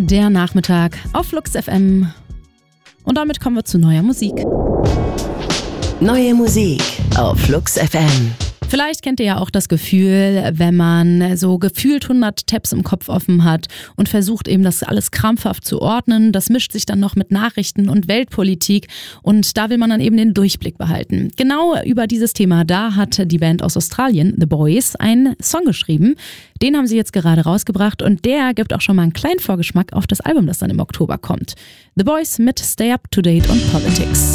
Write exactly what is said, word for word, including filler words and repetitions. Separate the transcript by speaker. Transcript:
Speaker 1: Der Nachmittag auf Flux F M. Und damit kommen wir zu neuer Musik.
Speaker 2: Neue Musik auf Flux F M.
Speaker 1: Vielleicht kennt ihr ja auch das Gefühl, wenn man so gefühlt hundert Tabs im Kopf offen hat und versucht eben das alles krampfhaft zu ordnen. Das mischt sich dann noch mit Nachrichten und Weltpolitik und da will man dann eben den Durchblick behalten. Genau über dieses Thema, da hat die Band aus Australien, The Boys, einen Song geschrieben. Den haben sie jetzt gerade rausgebracht und der gibt auch schon mal einen kleinen Vorgeschmack auf das Album, das dann im Oktober kommt. The Boys mit Stay Up to Date on Politics.